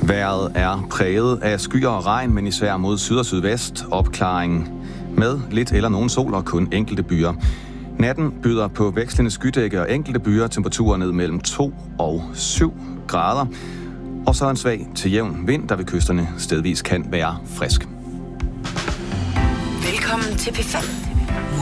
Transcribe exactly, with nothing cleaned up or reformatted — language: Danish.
Vejret er præget af skyer og regn, men især mod syd og sydvest. Opklaring med lidt eller nogen sol og kun enkelte byer. Natten byder på vekslende skydække og enkelte byer, temperaturer ned mellem to og syv grader. Og så en svag til jævn vind, der ved kysterne stedvis kan være frisk. Velkommen til P fem.